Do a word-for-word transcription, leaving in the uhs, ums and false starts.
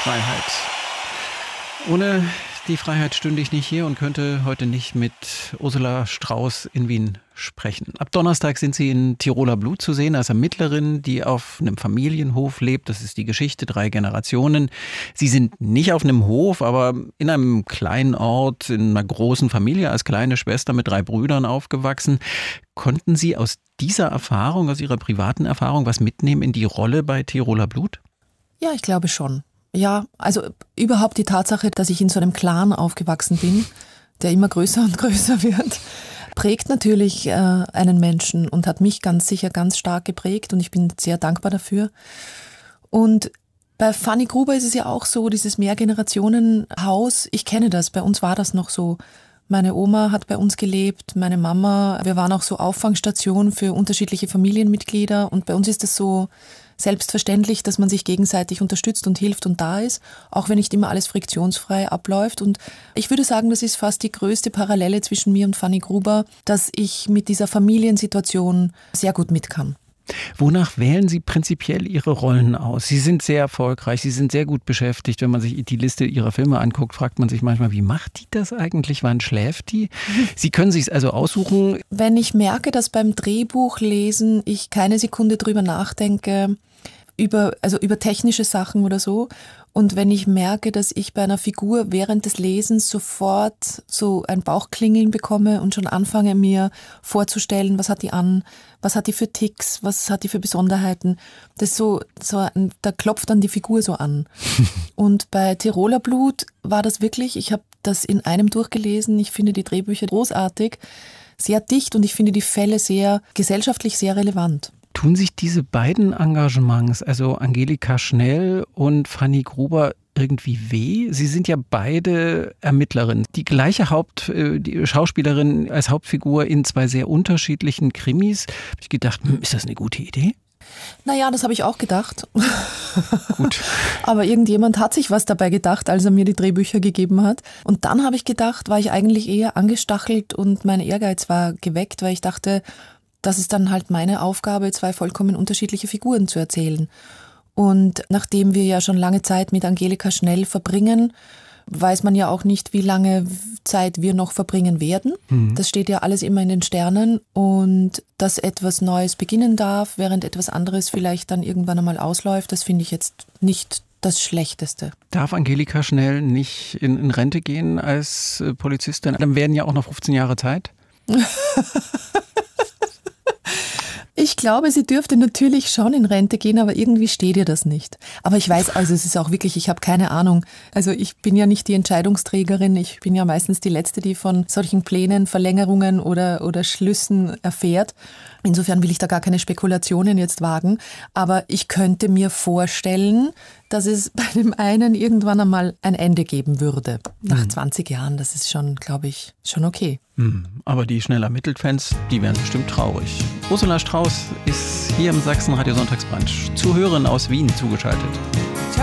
Freiheit. Ohne die Freiheit stünde ich nicht hier und könnte heute nicht mit Ursula Strauß in Wien sprechen. Ab Donnerstag sind Sie in Tiroler Blut zu sehen als Ermittlerin, die auf einem Familienhof lebt. Das ist die Geschichte, drei Generationen. Sie sind nicht auf einem Hof, aber in einem kleinen Ort, in einer großen Familie, als kleine Schwester mit drei Brüdern aufgewachsen. Konnten Sie aus dieser Erfahrung, aus Ihrer privaten Erfahrung, was mitnehmen in die Rolle bei Tiroler Blut? Ja, ich glaube schon. Ja, also überhaupt die Tatsache, dass ich in so einem Clan aufgewachsen bin, der immer größer und größer wird, prägt natürlich äh, einen Menschen und hat mich ganz sicher ganz stark geprägt und ich bin sehr dankbar dafür. Und bei Fanny Gruber ist es ja auch so, dieses Mehrgenerationenhaus, ich kenne das, bei uns war das noch so. Meine Oma hat bei uns gelebt, meine Mama, wir waren auch so Auffangstation für unterschiedliche Familienmitglieder und bei uns ist es so selbstverständlich, dass man sich gegenseitig unterstützt und hilft und da ist, auch wenn nicht immer alles friktionsfrei abläuft. Und ich würde sagen, das ist fast die größte Parallele zwischen mir und Fanny Gruber, dass ich mit dieser Familiensituation sehr gut mit kann. Wonach wählen Sie prinzipiell Ihre Rollen aus? Sie sind sehr erfolgreich, Sie sind sehr gut beschäftigt. Wenn man sich die Liste Ihrer Filme anguckt, fragt man sich manchmal, wie macht die das eigentlich? Wann schläft die? Sie können sich es also aussuchen. Wenn ich merke, dass beim Drehbuchlesen ich keine Sekunde drüber nachdenke, über, also über technische Sachen oder so. Und wenn ich merke, dass ich bei einer Figur während des Lesens sofort so ein Bauchklingeln bekomme und schon anfange mir vorzustellen, was hat die an, was hat die für Ticks, was hat die für Besonderheiten, das ist so, so ein, da klopft dann die Figur so an. Und bei Tiroler Blut war das wirklich, ich habe das in einem durchgelesen, ich finde die Drehbücher großartig, sehr dicht und ich finde die Fälle sehr gesellschaftlich sehr relevant. Tun sich diese beiden Engagements, also Angelika Schnell und Fanny Gruber, irgendwie weh? Sie sind ja beide Ermittlerinnen. Die gleiche Haupt, die Schauspielerin als Hauptfigur in zwei sehr unterschiedlichen Krimis. Habe ich gedacht, ist das eine gute Idee? Naja, das habe ich auch gedacht. Gut. Aber irgendjemand hat sich was dabei gedacht, als er mir die Drehbücher gegeben hat. Und dann habe ich gedacht, war ich eigentlich eher angestachelt und mein Ehrgeiz war geweckt, weil ich dachte, das ist dann halt meine Aufgabe, zwei vollkommen unterschiedliche Figuren zu erzählen. Und nachdem wir ja schon lange Zeit mit Angelika Schnell verbringen, weiß man ja auch nicht, wie lange Zeit wir noch verbringen werden. Mhm. Das steht ja alles immer in den Sternen. Und dass etwas Neues beginnen darf, während etwas anderes vielleicht dann irgendwann einmal ausläuft, das finde ich jetzt nicht das Schlechteste. Darf Angelika Schnell nicht in, in Rente gehen als Polizistin? Dann werden ja auch noch fünfzehn Jahre Zeit. Ich glaube, sie dürfte natürlich schon in Rente gehen, aber irgendwie steht ihr das nicht. Aber ich weiß, also es ist auch wirklich, ich habe keine Ahnung. Also ich bin ja nicht die Entscheidungsträgerin. Ich bin ja meistens die Letzte, die von solchen Plänen, Verlängerungen oder, oder Schlüssen erfährt. Insofern will ich da gar keine Spekulationen jetzt wagen. Aber ich könnte mir vorstellen, dass es bei dem einen irgendwann einmal ein Ende geben würde. Nach mhm. zwanzig Jahren, das ist schon, glaube ich, schon okay. Mhm. Aber die schnell ermittelt Fans, die wären bestimmt traurig. Ursula Strauß ist hier im Sachsen Radio Sonntagsbrunch zu hören aus Wien zugeschaltet.